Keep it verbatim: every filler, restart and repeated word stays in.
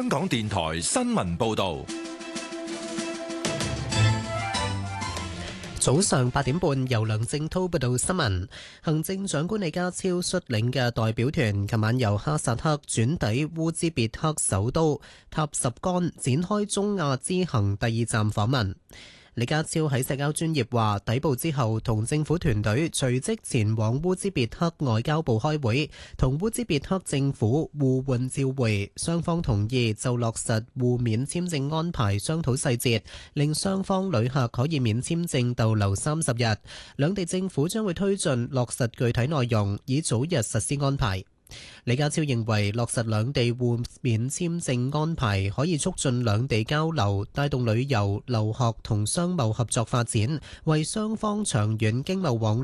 香港電台新聞報道。 早上八點半，由梁正濤報道新聞。行政長官李家超率領嘅代表團，琴晚由哈薩克轉抵烏茲別克首都塔什干，展開中亞之行第二站訪問。李家超喺社交專頁話，抵埗之後同政府團隊隨即前往烏茲別克外交部開會，同烏茲別克政府互換照會，雙方同意就落實互免簽證安排商討細節，令雙方旅客可以免簽證逗留三十日。兩地政府將會推進落實具體內容，以早日實施安排。李家超認為落實兩地互免簽證安排可以促進兩地交流，帶動旅遊、留學同商貿合作發展，為雙方長遠經貿往來